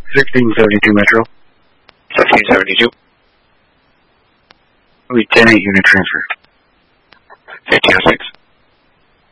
1672 Metro. 1672. We 10-8 unit transfer. 1506.